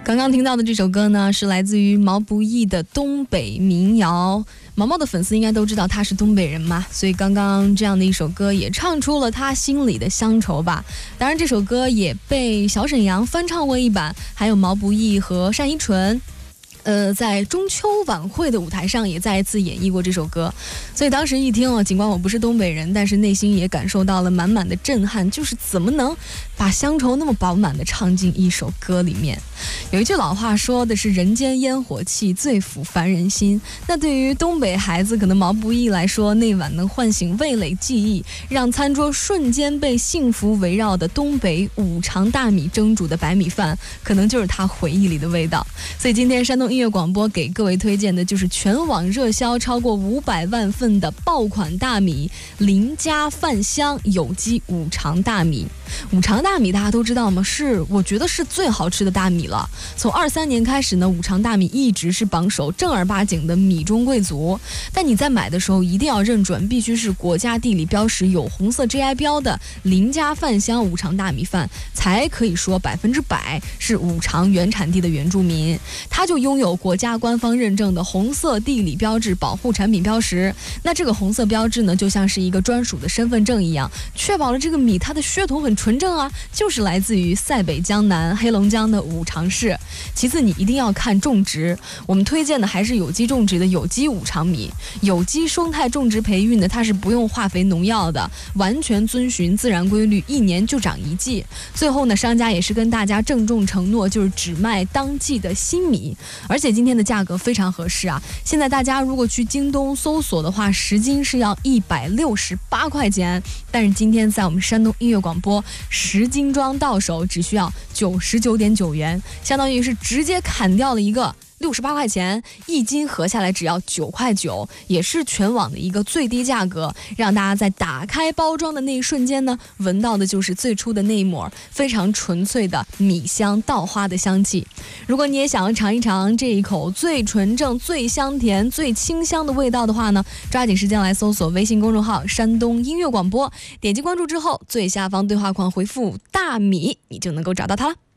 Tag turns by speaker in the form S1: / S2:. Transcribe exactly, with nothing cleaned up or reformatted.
S1: 刚刚听到的这首歌呢，是来自于毛不易的东北民谣。毛毛的粉丝应该都知道他是东北人嘛，所以刚刚这样的一首歌也唱出了他心里的乡愁吧。当然这首歌也被小沈阳翻唱过一版，还有毛不易和单依纯呃，在中秋晚会的舞台上也再一次演绎过这首歌，所以当时一听啊，尽管我不是东北人，但是内心也感受到了满满的震撼，就是怎么能把乡愁那么饱满的唱进一首歌里面。有一句老话说的是人间烟火气，最抚凡人心。那对于东北孩子，可能毛不易来说，那碗能唤醒味蕾记忆，让餐桌瞬间被幸福围绕的东北五常大米蒸煮的白米饭，可能就是他回忆里的味道。所以今天山东音乐广播给各位推荐的就是全网热销超过五百万份的爆款大米林家饭香有机五常大米。五常大米大家都知道吗？是我觉得是最好吃的大米了。从二三年开始呢，五常大米一直是榜首，正儿八经的米中贵族。但你在买的时候一定要认准，必须是国家地理标识有红色 G I 标的林家饭香五常大米饭，才可以说百分之百是五常原产地的原住民。它就拥有国家官方认证的红色地理标志保护产品标识。那这个红色标志呢，就像是一个专属的身份证一样，确保了这个米它的血统很纯正啊，就是来自于塞北江南黑龙江的五常市。其次你一定要看种植，我们推荐的还是有机种植的有机五常米。有机生态种植培育呢，它是不用化肥农药的，完全遵循自然规律，一年就长一季。最后呢，商家也是跟大家郑重承诺，就是只卖当季的新米，而且今天的价格非常合适啊！现在大家如果去京东搜索的话，十斤是要一百六十八块钱，但是今天在我们山东音乐广播，十斤装到手只需要九十九点九元，相当于是直接砍掉了一个六十八块钱，一斤合下来只要九块九，也是全网的一个最低价格，让大家在打开包装的那一瞬间呢，闻到的就是最初的那一抹非常纯粹的米香稻花的香气。如果你也想要尝一尝这一口最纯正、最香甜、最清香的味道的话呢，抓紧时间来搜索微信公众号山东音乐广播，点击关注之后，最下方对话框回复大米，你就能够找到它了。